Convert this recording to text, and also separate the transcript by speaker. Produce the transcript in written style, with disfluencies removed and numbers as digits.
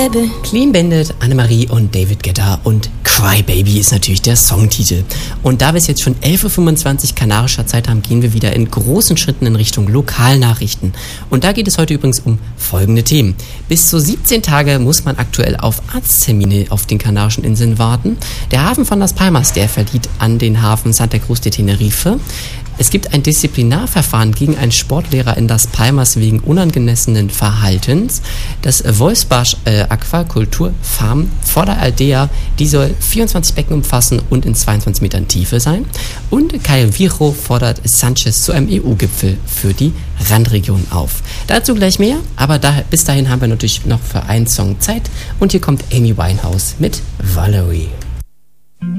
Speaker 1: baby.
Speaker 2: Clean Bandit, Annemarie und David Guetta und Cry Baby ist natürlich der Songtitel. Und da wir es jetzt schon 11.25 Uhr kanarischer Zeit haben, gehen wir wieder in großen Schritten in Richtung Lokalnachrichten. Und da geht es heute übrigens um folgende Themen. Bis zu 17 Tage muss man aktuell auf Arzttermine auf den Kanarischen Inseln warten. Der Hafen von Las Palmas, der verlieh an den Hafen Santa Cruz de Tenerife. Es gibt ein Disziplinarverfahren gegen einen Sportlehrer in Las Palmas wegen unangemessenen Verhaltens. Das Wolfsbarsch Aquakulturfarm vor der Aldea, die soll 24 Becken umfassen und in 22 Metern Tiefe sein. Und Caio Viejo fordert Sanchez zu einem EU-Gipfel für die Randregion auf. Dazu gleich mehr, aber bis dahin haben wir natürlich noch für einen Song Zeit. Und hier kommt Amy Winehouse mit Valerie.